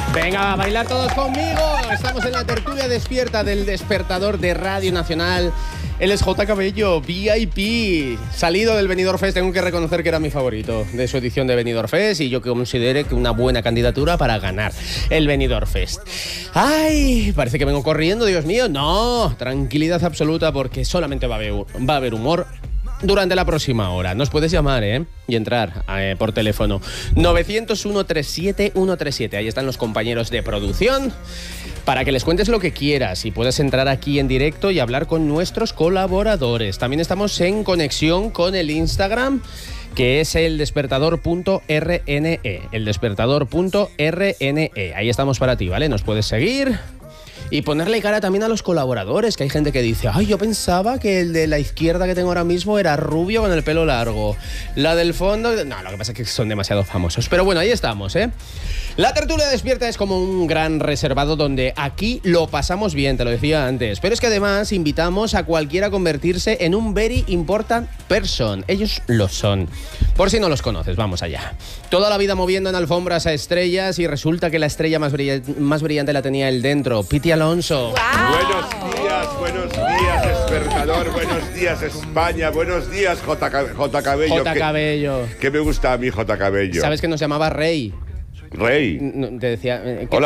Venga, a bailar todos conmigo. Estamos en la tertulia despierta del despertador de Radio Nacional. Él es J. Cabello, VIP. Salido del Benidorm Fest, tengo que reconocer que era mi favorito de su edición de Benidorm Fest y yo considero que una buena candidatura para ganar el Benidorm Fest. ¡Ay! Parece que vengo corriendo, Dios mío. No, tranquilidad absoluta porque solamente va a haber humor durante la próxima hora. Nos puedes llamar, y entrar por teléfono. 901-37-137. Ahí están los compañeros de producción para que les cuentes lo que quieras y puedas entrar aquí en directo y hablar con nuestros colaboradores. También estamos en conexión con el Instagram, que es el despertador.rne. El despertador.rne. Ahí estamos para ti, ¿vale? Nos puedes seguir y ponerle cara también a los colaboradores, que hay gente que dice: ay, yo pensaba que el de la izquierda que tengo ahora mismo era rubio con el pelo largo. La del fondo... No, lo que pasa es que son demasiado famosos. Pero bueno, ahí estamos, ¿eh? La tertulia despierta es como un gran reservado donde aquí lo pasamos bien, te lo decía antes. Pero es que además invitamos a cualquiera a convertirse en un very important person. Ellos lo son. Por si no los conoces, vamos allá. Toda la vida moviendo en alfombras a estrellas y resulta que la estrella más brillante la tenía él dentro. Piti Alonso. Wow. Buenos días, despertador. Buenos días, España. Buenos días, J. Cabello. J. Cabello. Que me gusta a mí, J. Cabello. ¿Sabes que nos llamaba Rey? Rey. Te decía... Hola,